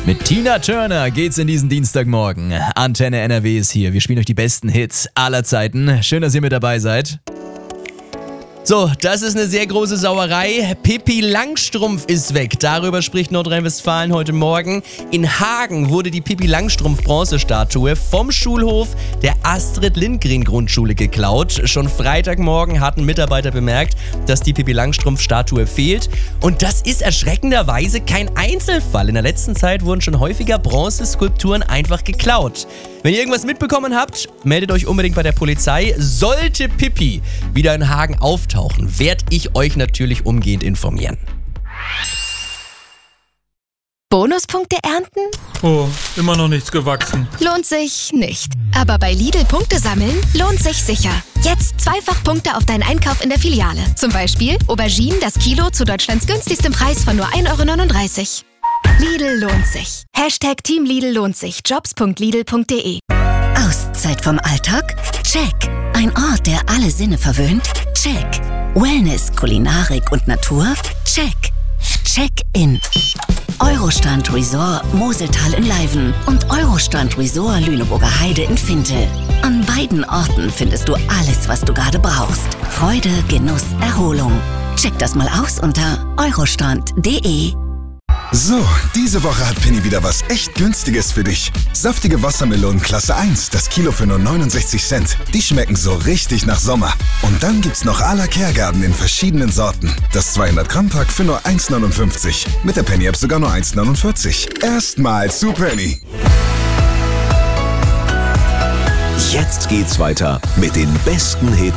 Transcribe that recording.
Mit Tina Turner geht's in diesen Dienstagmorgen. Antenne NRW ist hier. Wir spielen euch die besten Hits aller Zeiten. Schön, dass ihr mit dabei seid. So, das ist eine sehr große Sauerei. Pippi Langstrumpf ist weg. Darüber spricht Nordrhein-Westfalen heute Morgen. In Hagen wurde die Pippi Langstrumpf-Bronzestatue vom Schulhof der Astrid-Lindgren-Grundschule geklaut. Schon Freitagmorgen hatten Mitarbeiter bemerkt, dass die Pippi Langstrumpf-Statue fehlt. Und das ist erschreckenderweise kein Einzelfall. In der letzten Zeit wurden schon häufiger Bronzeskulpturen einfach geklaut. Wenn ihr irgendwas mitbekommen habt, meldet euch unbedingt bei der Polizei. Sollte Pippi wieder in Hagen auftauchen, werde ich euch natürlich umgehend informieren. Bonuspunkte ernten? Oh, immer noch nichts gewachsen. Lohnt sich nicht. Aber bei Lidl Punkte sammeln lohnt sich sicher. Jetzt zweifach Punkte auf deinen Einkauf in der Filiale. Zum Beispiel Auberginen das Kilo zu Deutschlands günstigstem Preis von nur 1,39 €. Lidl lohnt sich. Hashtag Team Lidl lohnt sich. Jobs.lidl.de. Auszeit vom Alltag? Check. Ein Ort, der alle Sinne verwöhnt? Check. Wellness, Kulinarik und Natur? Check. Check-in. Eurostrand Resort Moseltal in Leiven und Eurostrand Resort Lüneburger Heide in Finte. An beiden Orten findest du alles, was du gerade brauchst. Freude, Genuss, Erholung. Check das mal aus unter eurostrand.de. So, diese Woche hat Penny wieder was echt Günstiges für dich. Saftige Wassermelonen Klasse 1, das Kilo für nur 69 Cent. Die schmecken so richtig nach Sommer. Und dann gibt's noch à la Kehrgarten in verschiedenen Sorten. Das 200 Gramm Pack für nur 1,59. Mit der Penny App sogar nur 1,49. Erstmal zu Penny. Jetzt geht's weiter mit den besten Hits